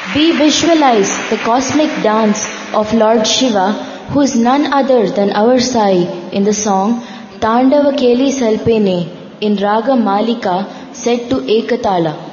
We visualize the cosmic dance of Lord Shiva, who is none other than our Sai, in the song Tandava Keli Salpene in Raga Malika set to Ekatala.